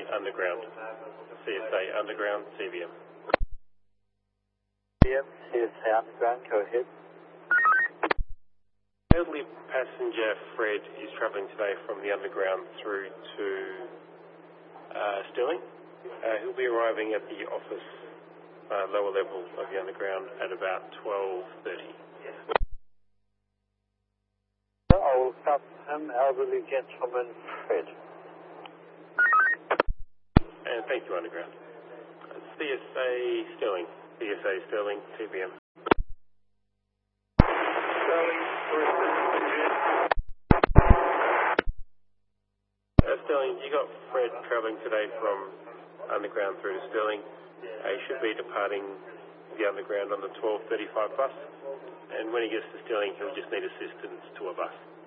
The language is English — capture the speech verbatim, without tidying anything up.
Underground. C S A Underground, C V M. C S A Underground, go ahead. Elderly passenger Fred is travelling today from the Underground through to uh, Stirling. Uh, he'll be arriving at the office uh, lower level of the Underground at about twelve thirty. I will stop him, elderly gentleman Fred. And thank you, Underground. C S A Stirling. C S A Stirling, T V M. Stirling, uh, Stirling, you got Fred travelling today from Underground through to Stirling. Uh, he should be departing the Underground on the twelve thirty-five bus. And when he gets to Stirling, he'll just need assistance to a bus.